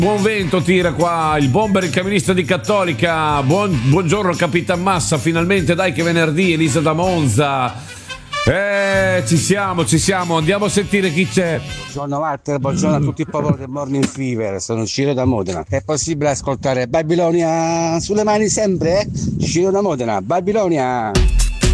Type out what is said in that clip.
Buon vento tira qua il bomber, il camionista di Cattolica. Buongiorno Capitan Massa, finalmente dai che venerdì, Elisa da Monza. Ci siamo, andiamo a sentire chi c'è. Buongiorno Walter, buongiorno a tutti il popolo del Morning Fever, sono Ciro da Modena. È possibile ascoltare Babilonia sulle mani sempre? Ciro da Modena, Babilonia.